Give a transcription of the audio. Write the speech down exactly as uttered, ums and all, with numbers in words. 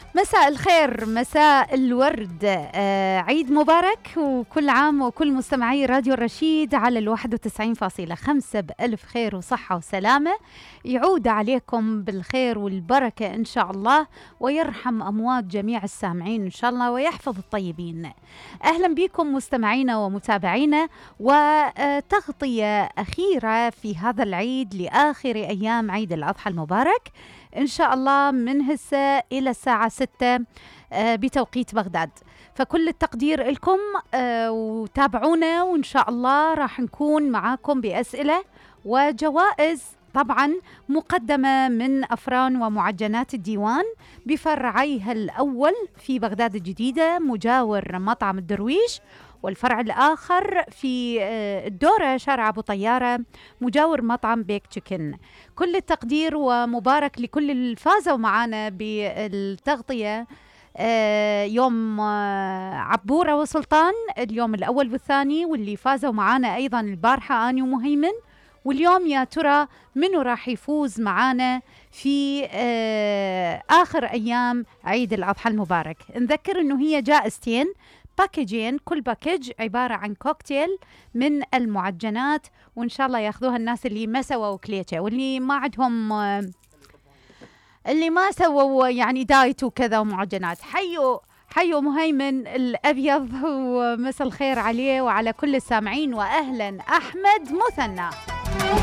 مساء الخير، مساء الورد، آه عيد مبارك، وكل عام وكل مستمعي راديو الرشيد على الواحد وتسعين فاصلة خمسة بألف خير وصحة وسلامة. يعود عليكم بالخير والبركة إن شاء الله، ويرحم أموات جميع السامعين إن شاء الله، ويحفظ الطيبين. أهلا بكم مستمعينا ومتابعينا، وتغطية أخيرة في هذا العيد لآخر أيام عيد الأضحى المبارك إن شاء الله، من هسه إلى الساعة ستة بتوقيت بغداد. فكل التقدير لكم، وتابعونا، وإن شاء الله راح نكون معاكم بأسئلة وجوائز طبعا مقدمة من أفران ومعجنات الديوان بفرعيها الأول في بغداد الجديدة مجاور مطعم الدرويش، والفرع الآخر في الدورة شارع أبو طيارة مجاور مطعم بيك تشيكن. كل التقدير ومبارك لكل اللي فازوا معنا بالتغطية يوم عبورة وسلطان، اليوم الأول والثاني، واللي فازوا معنا أيضا البارحة آني ومهيمن. واليوم يا ترى منو راح يفوز معانا في آخر أيام عيد الأضحى المبارك؟ نذكر أنه هي جائزتين، باكيجين، كل باكيج عبارة عن كوكتيل من المعجنات، وإن شاء الله ياخذوها الناس اللي ما سووا كليتشة، واللي ما عندهم اللي ما سووا يعني دايت وكذا ومعجنات. حيوا حيوا مهيمن الأبيض، ومسا الخير عليه وعلى كل السامعين. وأهلا أحمد مثنى.